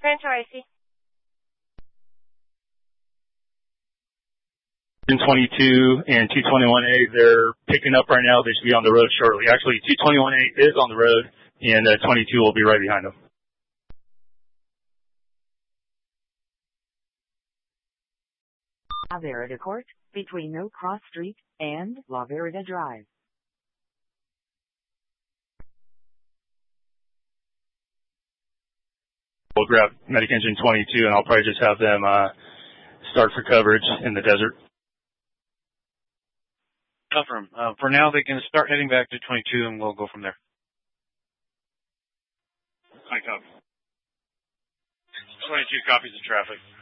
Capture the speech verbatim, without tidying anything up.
Rancho Icy. twenty-two and two twenty-one A, they're picking up right now. They should be on the road shortly. Actually, two twenty-one A is on the road, and uh, twenty-two will be right behind them. La Vereda Court, between No Cross Street and La Vereda Drive. We'll grab Medic Engine twenty-two, and I'll probably just have them uh, start for coverage in the desert. Confirm. Uh, for now, they can start heading back to twenty-two, and we'll go from there. Hi, copy. twenty-two copies of traffic.